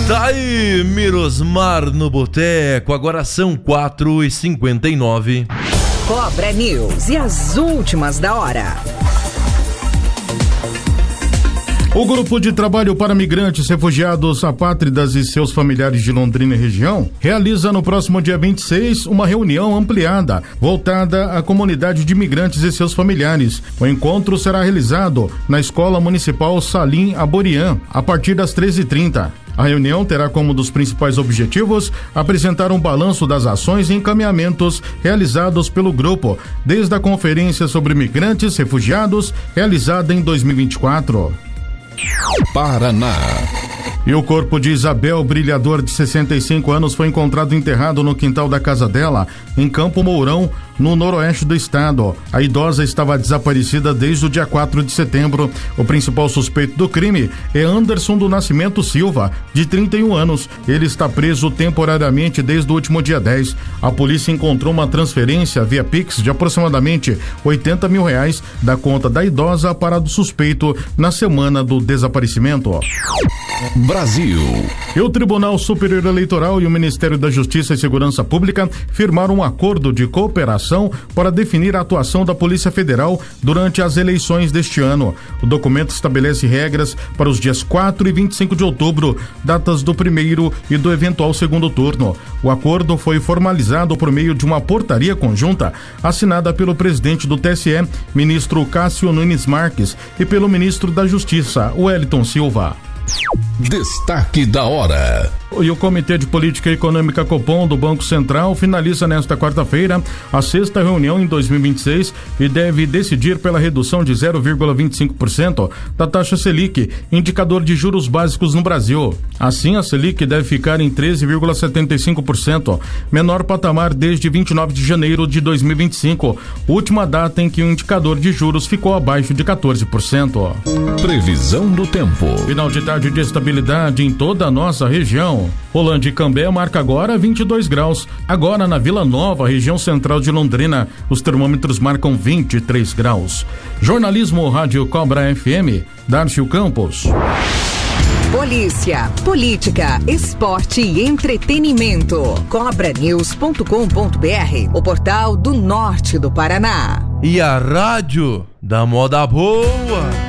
Tá aí, Mirosmar no Boteco, agora são 4h59. Cobra News e as últimas da hora. O Grupo de Trabalho para Migrantes, Refugiados, Apátridas e seus familiares de Londrina e região realiza no próximo dia 26 uma reunião ampliada voltada à comunidade de imigrantes e seus familiares. O encontro será realizado na Escola Municipal Salim Aborian a partir das 13h30. A reunião terá como dos principais objetivos apresentar um balanço das ações e encaminhamentos realizados pelo grupo, desde a Conferência sobre Migrantes e Refugiados, realizada em 2024. Paraná. E o corpo de Isabel Brilhador, de 65 anos, foi encontrado enterrado no quintal da casa dela, em Campo Mourão, no noroeste do estado. A idosa estava desaparecida desde o dia 4 de setembro. O principal suspeito do crime é Anderson do Nascimento Silva, de 31 anos. Ele está preso temporariamente desde o último dia 10. A polícia encontrou uma transferência via Pix de aproximadamente R$80 mil da conta da idosa para do suspeito na semana do desaparecimento. Brasil. E o Tribunal Superior Eleitoral e o Ministério da Justiça e Segurança Pública firmaram um acordo de cooperação para definir a atuação da Polícia Federal durante as eleições deste ano. O documento estabelece regras para os dias 4 e 25 de outubro, datas do primeiro e do eventual segundo turno. O acordo foi formalizado por meio de uma portaria conjunta assinada pelo presidente do TSE, ministro Cássio Nunes Marques, e pelo ministro da Justiça, Wellington Silva. Destaque da hora. E o Comitê de Política Econômica Copom do Banco Central finaliza nesta quarta-feira a sexta reunião em 2026 e deve decidir pela redução de 0,25% da taxa Selic, indicador de juros básicos no Brasil. Assim, a Selic deve ficar em 13,75%, menor patamar desde 29 de janeiro de 2025, última data em que o indicador de juros ficou abaixo de 14%. Previsão do tempo. Final de tarde de estabilidade em toda a nossa região. Rolândia e Cambé marca agora 22 graus. Agora na Vila Nova, região central de Londrina, os termômetros marcam 23 graus. Jornalismo Rádio Cobra FM, Darcio Campos. Polícia, política, esporte e entretenimento. Cobranews.com.br, o portal do norte do Paraná. E a rádio da moda boa.